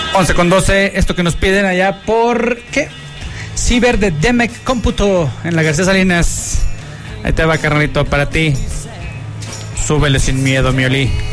11:12, esto que nos piden allá por ¿qué? Ciber de Demec Cómputo en la García Salinas. Ahí te va, carnalito, para ti. Súbele sin miedo, Mioli.